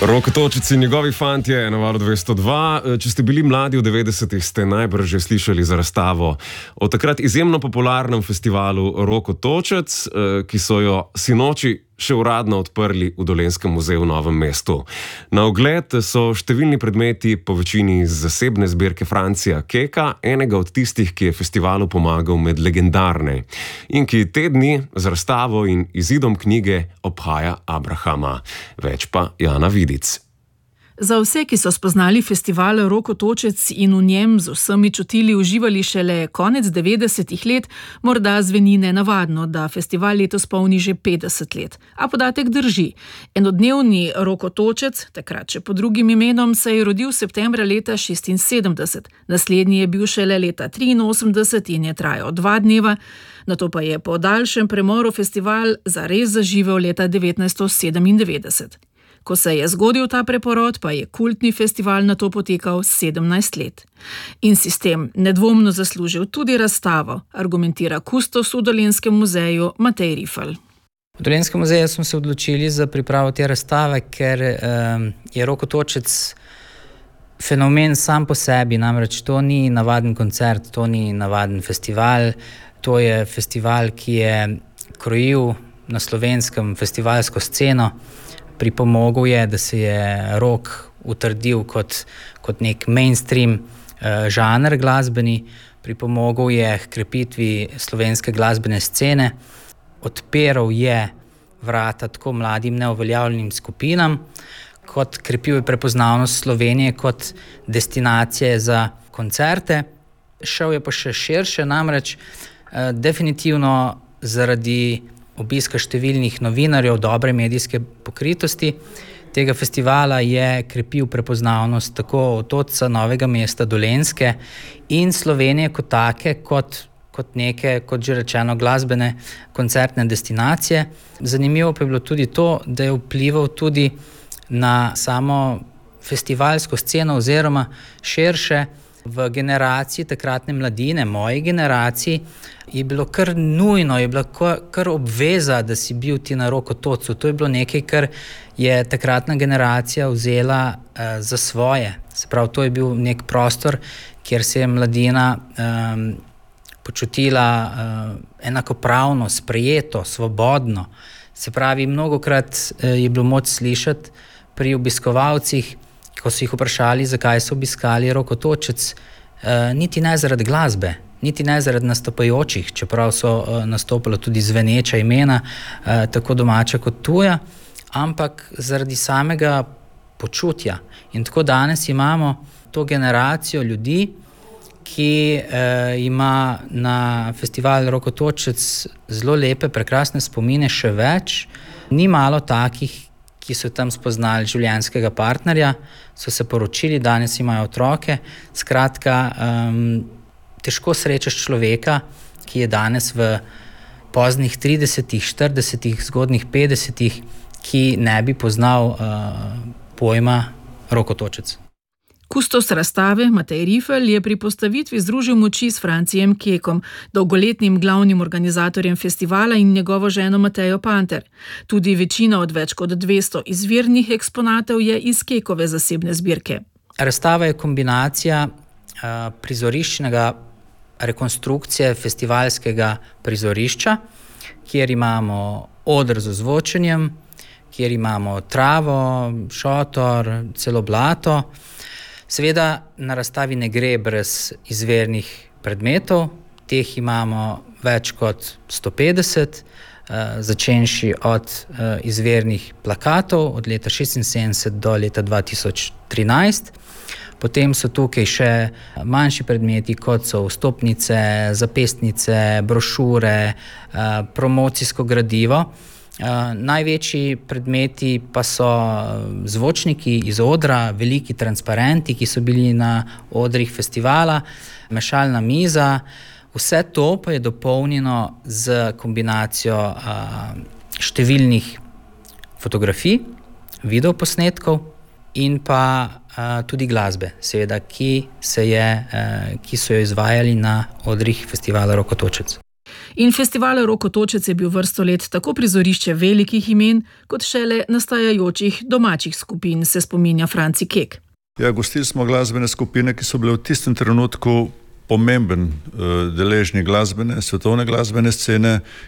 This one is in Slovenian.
Roko Točec in njegovi fantje na Valu 202. Če ste bili mladi v 90-ih, ste najbrž že slišali za razstavo o takrat izjemno popularnem festivalu Roko Točec, ki so jo sinoči še uradno odprli v Dolenjskem muzeju v Novem mestu. Na ogled so številni predmeti, po večini iz zasebne zbirke Francija Keka, enega od tistih, ki je festivalu pomagal med legendarne in ki te dni z razstavo in izidom knjige obhaja Abrahama. Več pa Jana Vidic. Za vse, ki so spoznali festival Roko Točec in v njem z vsemi čutili uživali šele konec 90-ih let, morda zveni nenavadno, da festival letos polni že 50 let. A podatek drži. Enodnevni Roko Točec, takrat še pod drugim imenom, se je rodil septembra leta 1976. Naslednji je bil šele leta 1983 in je trajal 2 dneva, nato pa je po daljšem premoru festival zares zaživel leta 1997. Ko se je zgodil ta preporod, pa je kultni festival nato potekal 17 let. In sistem nedvomno zaslužil tudi razstavo, argumentira kustos v Dolenjskem muzeju Matej Rifl. V Dolenjskem muzeju smo se odločili za pripravo te razstave, ker je Roko Točec fenomen sam po sebi, namreč to ni navaden koncert, to ni navaden festival, to je festival, ki je krojil na slovenskem festivalsko sceno. Pripomogel je, da se je rock utrdil kot nek mainstream žanr glasbeni, pripomogel je k krepitvi slovenske glasbene scene, odpiral je vrata tako mladim neuveljavljenim skupinam, kot krepil je prepoznavnost Slovenije kot destinacije za koncerte. Šel je pa še širše, namreč definitivno zaradi obiska številnih novinarjev, dobre medijske pokritosti tega festivala je krepil prepoznavnost tako Otočca, Novega mesta, Dolenjske in Slovenije kot take, kot neke, kot že rečeno, glasbene koncertne destinacije. Zanimivo pa je bilo tudi to, da je vplival tudi na samo festivalsko sceno oziroma širše. V generaciji takratne mladine, moji generaciji, je bilo kar nujno, je bila kar obveza, da si bil ti na Roko Točcu. To je bilo nekaj, kar je takratna generacija vzela za svoje. Se pravi, to je bil nek prostor, kjer se je mladina počutila enakopravno, sprejeto, svobodno. Se pravi, mnogokrat je bilo moč slišati pri obiskovalcih, ko so jih vprašali, zakaj so obiskali Roko Točec, niti ne zaradi glasbe, niti ne zaradi nastopajočih, čeprav so nastopala tudi zveneča imena, tako domača kot tuja, ampak zaradi samega počutja. In tako danes imamo to generacijo ljudi, ki ima na festival Roko Točec zelo lepe, prekrasne spomine, še več. Ni malo takih, ki so tam spoznali življenjskega partnerja, so se poročili, danes imajo otroke. Skratka, težko srečaš človeka, ki je danes v poznih 30-ih, 40-ih, zgodnjih 50-ih, ki ne bi poznal pojma Roko Točec. Kustos razstave Matej Rifl je pri postavitvi združil moči s Francijem Kekom, dolgoletnim glavnim organizatorjem festivala, in njegovo ženo Matejo Panter. Tudi večina od več kot 200 izvirnih eksponatov je iz Kekove zasebne zbirke. Razstava je kombinacija prizoriščnega rekonstrukcije festivalskega prizorišča, kjer imamo oder z ozvočenjem, kjer imamo travo, šotor, celo blato. Seveda na razstavi ne gre brez izvirnih predmetov, teh imamo več kot 150, začenši od izvirnih plakatov od leta 1976 do leta 2013. Potem so tukaj še manjši predmeti, kot so vstopnice, zapestnice, brošure, promocijsko gradivo. Največji predmeti pa so zvočniki iz odra, veliki transparenti, ki so bili na odrih festivala, mešalna miza. Vse to pa je dopolnjeno z kombinacijo številnih fotografij, videoposnetkov in pa tudi glasbe, seveda, ki so jo izvajali na odrih festivala Roko Točec. In festival Rok Otočec je bil vrsto let tako prizorišče velikih imen, kot šele nastajajočih domačih skupin, se spominja Franci Kek. Ja, gostili smo glasbene skupine, ki so bile v tistem trenutku pomemben deležnik svetovne glasbene scene